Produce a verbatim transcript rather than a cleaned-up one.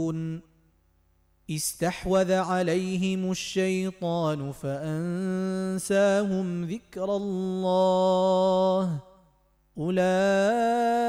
يعملون استحوذ عليهم الشيطان فأنساهم ذكر الله أولئك